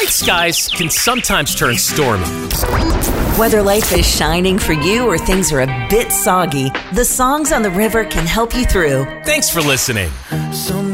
Night skies can sometimes turn stormy. Whether life is shining for you or things are a bit soggy, the songs on the river can help you through. Thanks for listening.